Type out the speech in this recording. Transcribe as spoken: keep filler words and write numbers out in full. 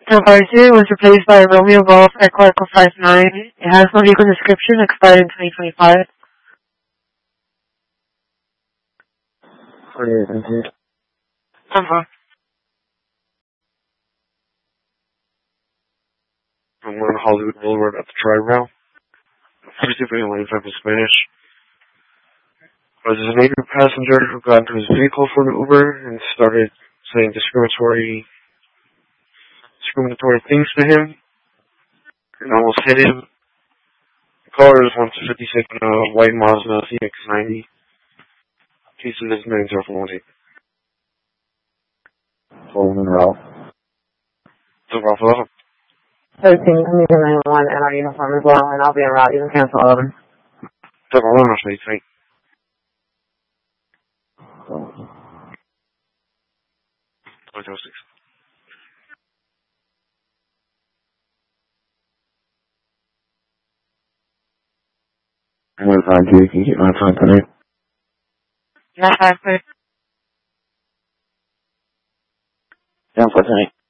Departure was replaced by a Romeo Golf Echo Echo five nine. It has no vehicle description, expired in twenty twenty-five. Okay, thank you. Uh-huh. I'm on Hollywood Boulevard at the Tri-Rail. Specifically in type of Spanish. I was a native passenger who got into his vehicle from an Uber and started saying discriminatory discriminatory things to him and almost hit him. The car is one fifty-six in a white Mazda C X ninety. Please listen to himself for one day. Solomon Ralph. So Ralph, hello. thirteen, I'm using nine one and our uniform as well, and I'll be en route. You can cancel all of them. So Ralph, I'm sorry, sorry. twenty oh six. I'm going to find you. Can you get my time tonight? Not five, please. Yeah, for tonight.